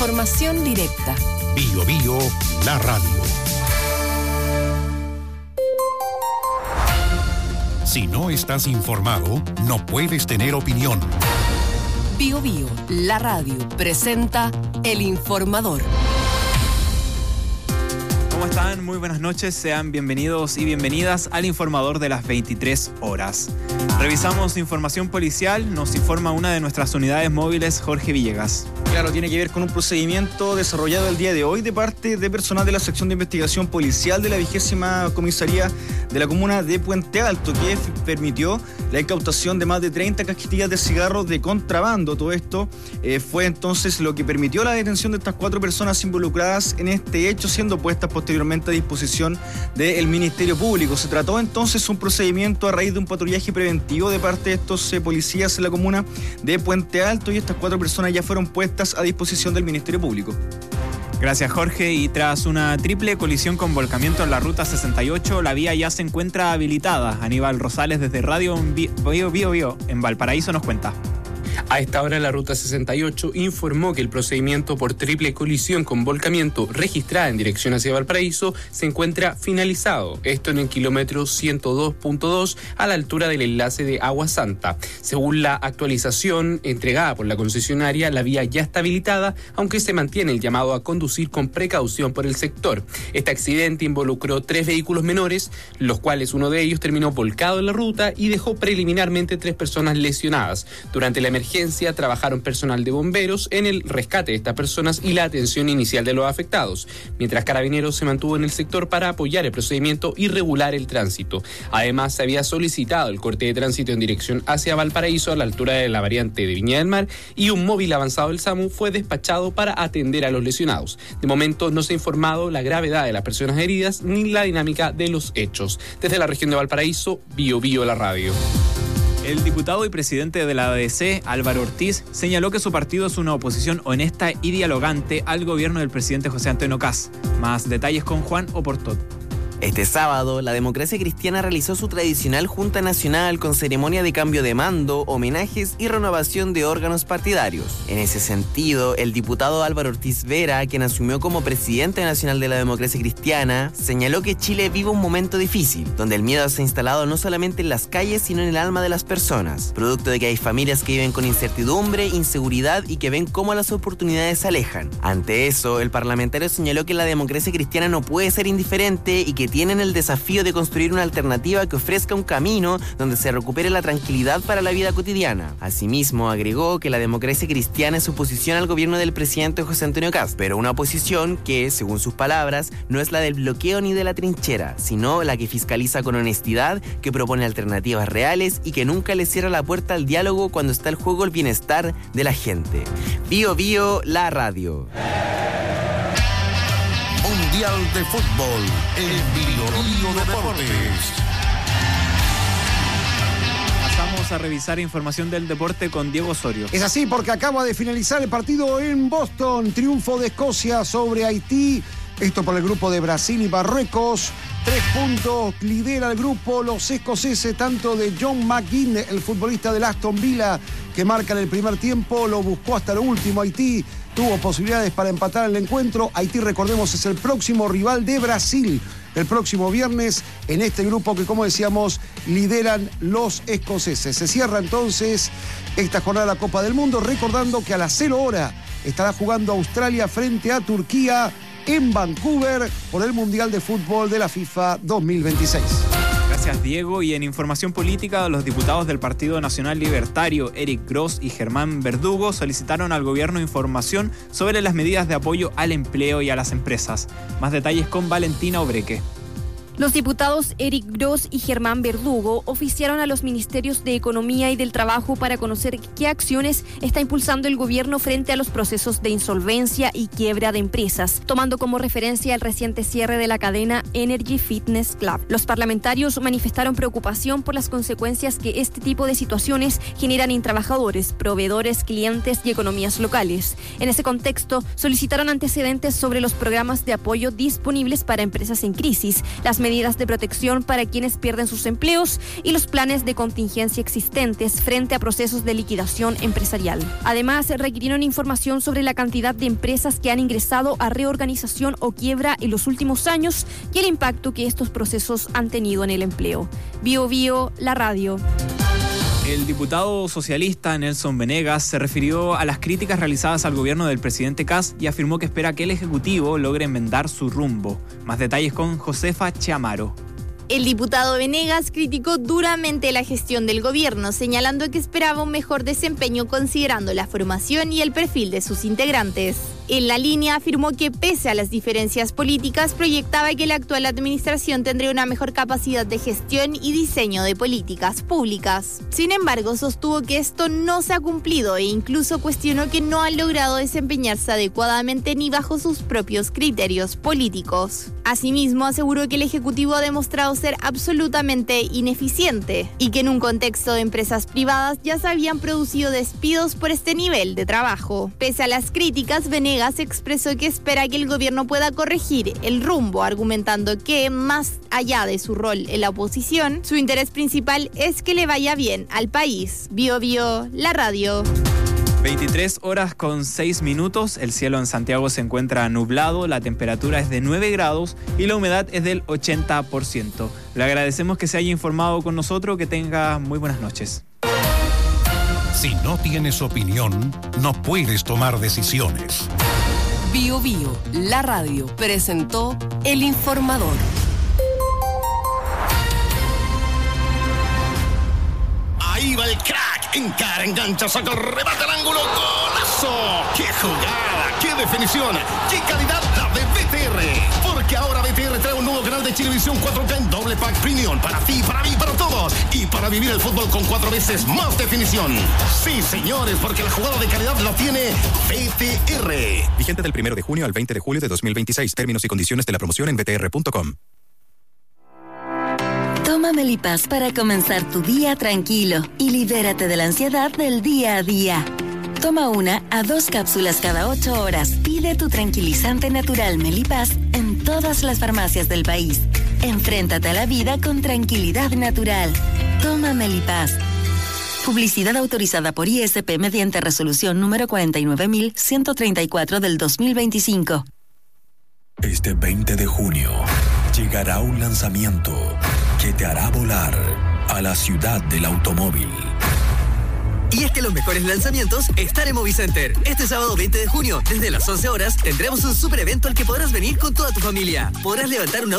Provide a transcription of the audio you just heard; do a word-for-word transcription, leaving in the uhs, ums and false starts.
Información directa. Bio Bio, la radio. Si no estás informado, no puedes tener opinión. Bio Bio, la radio, presenta El Informador. ¿Cómo están? Muy buenas noches, sean bienvenidos y bienvenidas al Informador de las veintitrés horas. Revisamos información policial, nos informa una de nuestras unidades móviles, Jorge Villegas. Claro, tiene que ver con un procedimiento desarrollado el día de hoy de parte de personal de la sección de investigación policial de la vigésima comisaría de la comuna de Puente Alto, que permitió la incautación de más de treinta cajetillas de cigarros de contrabando. Todo esto eh, fue entonces lo que permitió la detención de estas cuatro personas involucradas en este hecho, siendo puestas posteriormente a disposición del Ministerio Público. Se trató entonces un procedimiento a raíz de un patrullaje preventivo de parte de estos eh, policías en la comuna de Puente Alto, y estas cuatro personas ya fueron puestas a disposición del Ministerio Público. Gracias, Jorge. Y tras una triple colisión con volcamiento en la ruta sesenta y ocho, la vía ya se encuentra habilitada. Aníbal Rosales desde Radio Bio Bio Bio en Valparaíso nos cuenta. A esta hora, la ruta sesenta y ocho informó que el procedimiento por triple colisión con volcamiento registrada en dirección hacia Valparaíso se encuentra finalizado. Esto en el kilómetro ciento dos punto dos a la altura del enlace de Agua Santa. Según la actualización entregada por la concesionaria, la vía ya está habilitada, aunque se mantiene el llamado a conducir con precaución por el sector. Este accidente involucró tres vehículos menores, los cuales uno de ellos terminó volcado en la ruta y dejó preliminarmente tres personas lesionadas. Durante la emergencia trabajaron personal de bomberos en el rescate de estas personas y la atención inicial de los afectados, mientras Carabineros se mantuvo en el sector para apoyar el procedimiento y regular el tránsito. Además, se había solicitado el corte de tránsito en dirección hacia Valparaíso a la altura de la variante de Viña del Mar, y un móvil avanzado del SAMU fue despachado para atender a los lesionados. De momento no se ha informado la gravedad de las personas heridas ni la dinámica de los hechos. Desde la región de Valparaíso, Bio Bio la radio. El diputado y presidente de la A D C, Álvaro Ortiz, señaló que su partido es una oposición honesta y dialogante al gobierno del presidente José Antonio Kast. Más detalles con Juan Oportot. Este sábado, la Democracia Cristiana realizó su tradicional Junta Nacional con ceremonia de cambio de mando, homenajes y renovación de órganos partidarios. En ese sentido, el diputado Álvaro Ortiz Vera, quien asumió como presidente nacional de la Democracia Cristiana, señaló que Chile vive un momento difícil, donde el miedo se ha instalado no solamente en las calles, sino en el alma de las personas, producto de que hay familias que viven con incertidumbre, inseguridad y que ven cómo las oportunidades se alejan. Ante eso, el parlamentario señaló que la Democracia Cristiana no puede ser indiferente y que tienen el desafío de construir una alternativa que ofrezca un camino donde se recupere la tranquilidad para la vida cotidiana. Asimismo, agregó que la Democracia Cristiana es oposición al gobierno del presidente José Antonio Kast, pero una oposición que, según sus palabras, no es la del bloqueo ni de la trinchera, sino la que fiscaliza con honestidad, que propone alternativas reales y que nunca le cierra la puerta al diálogo cuando está en juego el bienestar de la gente. Bio Bio, la radio. Mundial de Fútbol en Bio Bio Deportes. Pasamos a revisar información del deporte con Diego Osorio. Es así porque acaba de finalizar el partido en Boston. Triunfo de Escocia sobre Haití. Esto por el grupo de Brasil y Marruecos. Tres puntos, lidera el grupo los escoceses, tanto de John McGinn, el futbolista del Aston Villa, que marca en el primer tiempo, lo buscó hasta lo último. Haití tuvo posibilidades para empatar el encuentro. Haití, recordemos, es el próximo rival de Brasil el próximo viernes en este grupo que, como decíamos, lideran los escoceses. Se cierra entonces esta jornada de la Copa del Mundo, recordando que a las cero hora estará jugando Australia frente a Turquía en Vancouver por el Mundial de Fútbol de la FIFA dos mil veintiséis. Gracias, Diego. Y en información política, los diputados del Partido Nacional Libertario, Eric Gross y Germán Verdugo, solicitaron al gobierno información sobre las medidas de apoyo al empleo y a las empresas. Más detalles con Valentina Obreque. Los diputados Eric Gross y Germán Verdugo oficiaron a los ministerios de Economía y del Trabajo para conocer qué acciones está impulsando el gobierno frente a los procesos de insolvencia y quiebra de empresas, tomando como referencia el reciente cierre de la cadena Energy Fitness Club. Los parlamentarios manifestaron preocupación por las consecuencias que este tipo de situaciones generan en trabajadores, proveedores, clientes y economías locales. En ese contexto, solicitaron antecedentes sobre los programas de apoyo disponibles para empresas en crisis, las medidas de protección para quienes pierden sus empleos y los planes de contingencia existentes frente a procesos de liquidación empresarial. Además, requirieron información sobre la cantidad de empresas que han ingresado a reorganización o quiebra en los últimos años y el impacto que estos procesos han tenido en el empleo. Bio Bio, la radio. El diputado socialista Nelson Venegas se refirió a las críticas realizadas al gobierno del presidente Kast y afirmó que espera que el Ejecutivo logre enmendar su rumbo. Más detalles con Josefa Chamaro. El diputado Venegas criticó duramente la gestión del gobierno, señalando que esperaba un mejor desempeño considerando la formación y el perfil de sus integrantes. En la línea afirmó que pese a las diferencias políticas, proyectaba que la actual administración tendría una mejor capacidad de gestión y diseño de políticas públicas. Sin embargo, sostuvo que esto no se ha cumplido e incluso cuestionó que no han logrado desempeñarse adecuadamente ni bajo sus propios criterios políticos. Asimismo, aseguró que el Ejecutivo ha demostrado ser absolutamente ineficiente y que en un contexto de empresas privadas ya se habían producido despidos por este nivel de trabajo. Pese a las críticas, Venegas expresó que espera que el gobierno pueda corregir el rumbo, argumentando que, más allá de su rol en la oposición, su interés principal es que le vaya bien al país. Bio Bio, la radio. veintitrés horas con seis minutos, el cielo en Santiago se encuentra nublado, la temperatura es de nueve grados y la humedad es del ochenta por ciento. Le agradecemos que se haya informado con nosotros, que tenga muy buenas noches. Si no tienes opinión, no puedes tomar decisiones. Bio Bio, la radio, presentó El Informador. Ahí va el crack, encara, engancha, saca el remate al ángulo, ¡golazo! ¡Qué jugada! ¡Qué definición! ¡Qué calidad la de B T R! Porque ahora B T R trae un nuevo canal de Chilevisión cuatro K en doble pack premium para ti, para mí, para todos y para vivir el fútbol con cuatro veces más definición. Sí, señores, porque la jugada de calidad la tiene B T R. Vigente del primero de junio al veinte de julio de dos mil veintiséis. Términos y condiciones de la promoción en b t r punto com. Toma Melipaz para comenzar tu día tranquilo y libérate de la ansiedad del día a día. Toma una a dos cápsulas cada ocho horas. Pide tu tranquilizante natural Melipaz en todas las farmacias del país. Enfréntate a la vida con tranquilidad natural. Toma Melipaz. Publicidad autorizada por I S P mediante resolución número cuarenta y nueve mil ciento treinta y cuatro del dos mil veinticinco. Este veinte de junio llegará un lanzamiento que te hará volar a la ciudad del automóvil. Y es que los mejores lanzamientos están en Movicenter. Este sábado veinte de junio, desde las once horas, tendremos un super evento al que podrás venir con toda tu familia. Podrás levantar una